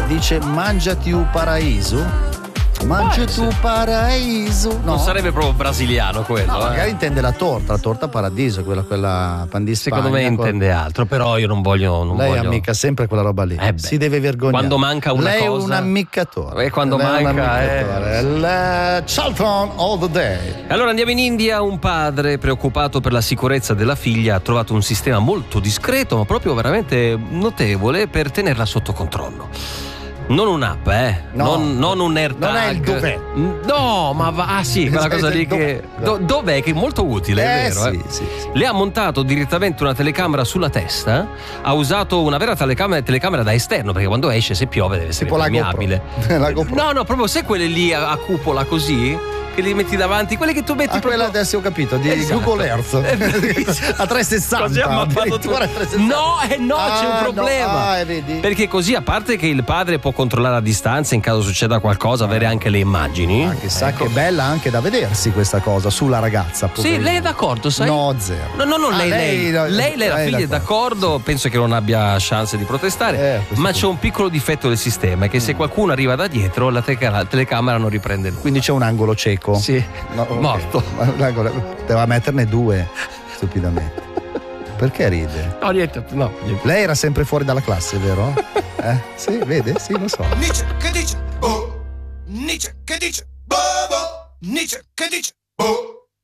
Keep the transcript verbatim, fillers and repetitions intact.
dice mangiati un paraíso. Mangiati un paraíso. No. Non sarebbe proprio brasiliano quello. No, eh. magari intende la torta, la torta paradiso, quella, quella pan di Spagna. Secondo me con... intende altro, però io non voglio. Non Lei voglio... amica sempre quella roba lì. Eh si deve vergognare. Quando manca una Lei cosa. Lei è un ammiccatore. E quando Lei manca è un eh... Charlton all the day. Allora andiamo in India. Un padre preoccupato per la sicurezza della figlia ha trovato un sistema molto discreto, ma proprio veramente notevole per tenerla sotto controllo. Non un'app, eh? No, non, non un AirTag. Non è il dov'è. No, ma va. Ah, sì, quella cosa lì che. Do, dov'è? Che è molto utile, eh, è vero? Sì, eh? sì, sì. Le ha montato direttamente una telecamera sulla testa. Ha usato una vera telecamera, telecamera da esterno, perché quando esce, se piove, deve essere tipo impermeabile. La GoPro. No, no, proprio sai quelle lì a, a cupola così, che li metti davanti, quelle che tu metti ah, proprio. quella adesso ho capito, di Esatto. Google Earth a trecentosessanta. Così ha mappato tutto. No, eh no, ah, c'è un problema. No. Ah, vedi? Perché così, a parte che il padre può controllare a distanza in caso succeda qualcosa, avere anche le immagini. Ah, chissà, ecco. che bella anche da vedersi questa cosa sulla ragazza. Sì, lei è d'accordo, sai? No, zero. No, no, no, ah, lei, lei, lei, lei, lei, la figlia è d'accordo, penso che non abbia chance di protestare, eh, ma c'è un piccolo difetto del sistema, è che se qualcuno arriva da dietro la telecamera, la telecamera non riprende nulla. Quindi c'è un angolo cieco. Sì, no, okay. morto. Poteva metterne due, stupidamente. Perché ride? No, niente, no, niente. Lei era sempre fuori dalla classe, vero? Eh? Sì, vede? Sì, lo so. Nietzsche che dice, oh, Nietzsche che dice, boh, boh, Nietzsche che dice, boh.